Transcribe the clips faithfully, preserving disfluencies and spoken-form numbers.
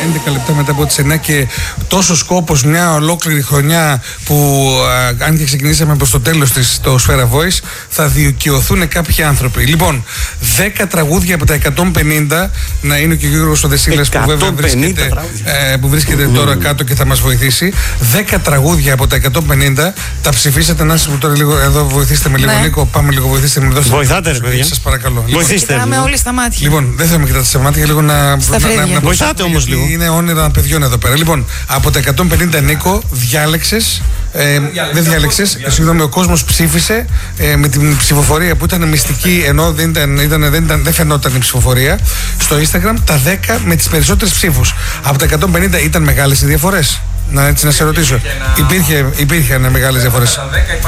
έντεκα λεπτά μετά από τις εννιά και τόσο κόπος μια ολόκληρη χρονιά που α, αν και ξεκινήσαμε προς το τέλος της το Σφαίρα Voice, θα δικαιωθούν κάποιοι άνθρωποι. Λοιπόν, δέκα τραγούδια από τα εκατόν πενήντα, να είναι και ο Γιώργος Οδεσίλας που βέβαια βρίσκεται, ε, που βρίσκεται mm. τώρα κάτω και θα μας βοηθήσει. δέκα τραγούδια από τα εκατόν πενήντα τα ψηφίσατε. Να σας πω τώρα λίγο, εδώ βοηθήστε με λίγο, ναι. Νίκο, πάμε λίγο, βοηθήστε με. Βοηθάτε, ρε παιδιά. Σας παρακαλώ. Βοηθήστε. Κοιτάμε όλοι στα μάτια. Λοιπόν, δεν θέλω να κοιτάτε στα μάτια, λίγο να. να, να βοηθάτε όμως λίγο. Είναι όνειρα παιδιών εδώ πέρα. Λοιπόν, από τα εκατόν πενήντα, Νίκο, διάλεξες. Ε, δεν διάλεξες, συγγνώμη, ο κόσμος ψήφισε ε, με την ψηφοφορία που ήταν μυστική, ενώ δεν, ήταν, ήταν, δεν, ήταν, δεν φαινόταν η ψηφοφορία. Στο Instagram τα δέκα με τις περισσότερες ψήφους. Από τα εκατόν πενήντα ήταν μεγάλες οι διαφορές. Να, έτσι να σε ρωτήσω. Υπήρχε, υπήρχαν μεγάλες διαφορές.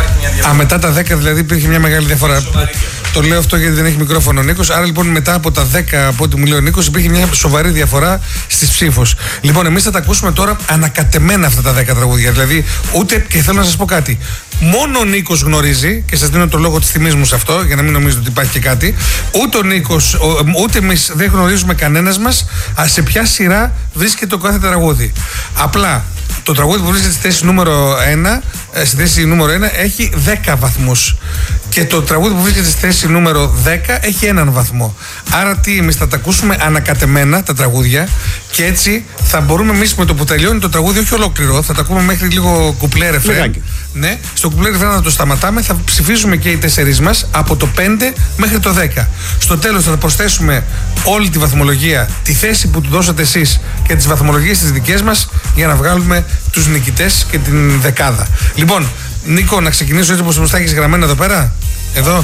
Α, μετά τα δέκα δηλαδή υπήρχε μια μεγάλη διαφορά. Το λέω αυτό γιατί δεν έχει μικρόφωνο ο Νίκος. Άρα λοιπόν μετά από τα δέκα, από ό,τι μου λέει ο Νίκος, υπήρχε μια σοβαρή διαφορά στις ψήφους. Λοιπόν, εμείς θα τα ακούσουμε τώρα ανακατεμένα αυτά τα δέκα τραγούδια. Δηλαδή, ούτε, και θέλω να σας πω κάτι. Μόνο ο Νίκος γνωρίζει, και σας δίνω το λόγο της τιμής μου σε αυτό, για να μην νομίζετε ότι υπάρχει και κάτι. Ούτε ο Νίκος, ούτε εμείς δεν γνωρίζουμε κανένας μας σε ποια σειρά βρίσκεται το κάθε τραγούδι. Απλά το τραγούδι που βρίσκεται στη θέση νούμερο ένα, στη θέση νούμερο ένα έχει δέκα βαθμούς. Και το τραγούδι που βρίσκεται στη θέση νούμερο δέκα έχει έναν βαθμό. Άρα τι, εμείς θα τα ακούσουμε ανακατεμένα τα τραγούδια και έτσι θα μπορούμε εμείς με το που τελειώνει το τραγούδι, όχι ολόκληρο, θα τα ακούμε μέχρι λίγο κουπλέ ρεφρέν. Ναι, στο κουπλέ ρεφρέν θα το σταματάμε, θα ψηφίζουμε και οι τέσσερις μας από το πέντε μέχρι το δέκα. Στο τέλος θα προσθέσουμε όλη τη βαθμολογία, τη θέση που του δώσατε εσείς και τις βαθμολογίες τις δικές μας για να βγάλουμε τους νικητές και την δεκάδα. Λοιπόν, Νίκο, να ξεκινήσω έτσι όπως μου τα έχεις γραμμένα εδώ πέρα. Εδώ.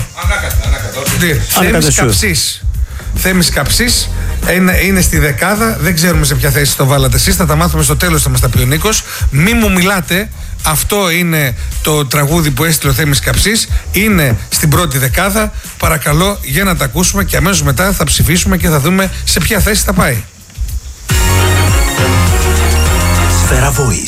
Ανάκατα, ανάκατα. Θέμης Καψής. Θέμης Καψής είναι, είναι στη δεκάδα. Δεν ξέρουμε σε ποια θέση το βάλατε εσείς. Θα τα μάθουμε στο τέλος, θα μας τα πει ο Νίκος. Μη μου μιλάτε. Αυτό είναι το τραγούδι που έστειλε ο Θέμης Καψής. Είναι στην πρώτη δεκάδα. Παρακαλώ για να τα ακούσουμε και αμέσως μετά θα ψηφίσουμε και θα δούμε σε ποια θέση θα πάει. Σφαίρα Voice.